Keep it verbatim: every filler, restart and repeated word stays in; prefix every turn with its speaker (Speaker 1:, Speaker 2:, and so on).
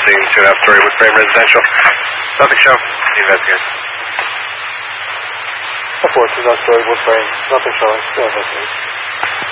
Speaker 1: scene, two and a half story wood frame residential. Nothing shown. Investigate.
Speaker 2: Four, two and a half story wood frame. Nothing showing. Still investigate.